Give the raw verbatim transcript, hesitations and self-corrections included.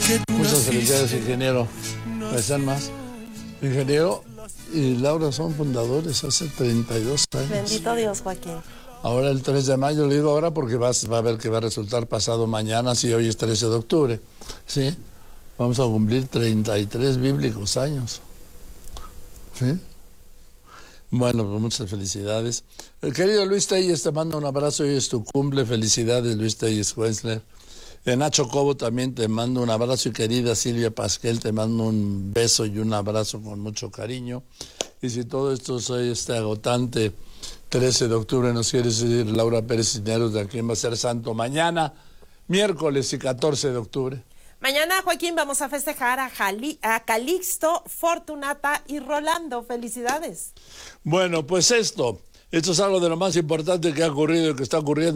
Muchas felicidades, ingeniero. ¿Me están más? Ingeniero y Laura son fundadores hace treinta y dos años. Bendito Dios, Joaquín. Ahora el tres de mayo, le digo ahora porque vas, va a ver que va a resultar pasado mañana, si hoy es trece de octubre. ¿Sí? Vamos a cumplir treinta y tres bíblicos años. ¿Sí? Bueno, pues muchas felicidades. El querido Luis Telles, te mando un abrazo, hoy es tu cumple. Felicidades, Luis Telles Wenzler. De Nacho Cobo también te mando un abrazo, y querida Silvia Pasquel, te mando un beso y un abrazo con mucho cariño. Y si todo esto es este agotante trece de octubre, nos quieres decir, Laura Pérez Cisneros, de quién va a ser santo mañana, miércoles y catorce de octubre. Mañana, Joaquín, vamos a festejar a, Jali, a Calixto, Fortunata y Rolando. Felicidades. Bueno, pues esto, esto es algo de lo más importante que ha ocurrido y que está ocurriendo